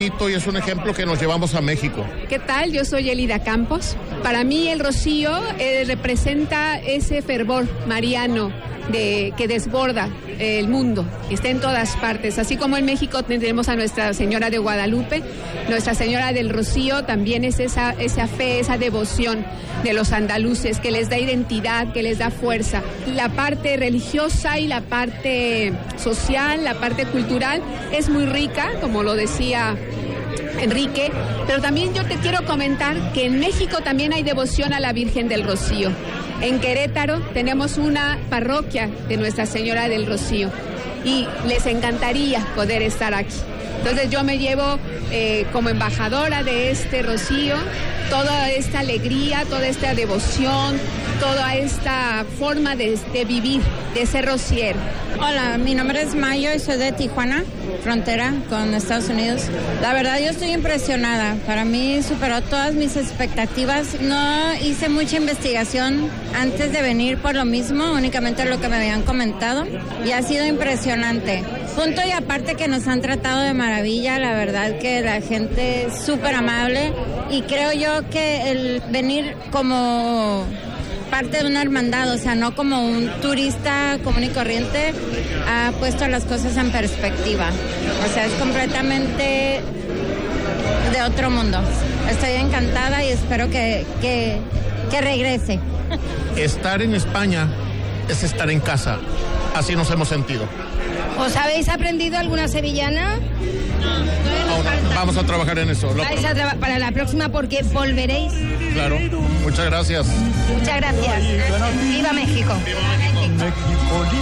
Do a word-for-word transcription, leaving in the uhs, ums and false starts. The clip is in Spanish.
poquito y es un ejemplo que nos llevamos a México. ¿Qué tal? Yo soy Elida Campos. Para mí el rocío eh, representa ese fervor mariano de, que desborda el mundo, que está en todas partes. Así como en México tenemos a Nuestra Señora de Guadalupe, Nuestra Señora del Rocío también es esa, esa fe, esa devoción de los andaluces que les da identidad, que les da fuerza. La parte religiosa y la parte social, la parte cultural es muy rica, como lo decía Enrique, pero también yo te quiero comentar que en México también hay devoción a la Virgen del Rocío. En Querétaro tenemos una parroquia de Nuestra Señora del Rocío y les encantaría poder estar aquí. Entonces yo me llevo eh, como embajadora de este rocío toda esta alegría, toda esta devoción, toda esta forma de, de vivir, de ser rociero. Hola, mi nombre es Mayo y soy de Tijuana, frontera con Estados Unidos. La verdad yo estoy impresionada, para mí superó todas mis expectativas. No hice mucha investigación antes de venir por lo mismo, únicamente lo que me habían comentado y ha sido impresionante. Punto y aparte que nos han tratado de maravilla, la verdad que la gente es súper amable y creo yo que el venir como parte de una hermandad, o sea, no como un turista común y corriente, ha puesto las cosas en perspectiva. O sea, es completamente de otro mundo. Estoy encantada y espero que, que, que regrese. Estar en España es estar en casa. Así nos hemos sentido. ¿Os habéis aprendido alguna sevillana? Aún vamos a trabajar en eso. Vais a traba- para la próxima porque volveréis. Claro, muchas gracias. Muchas gracias. Viva México. Viva México.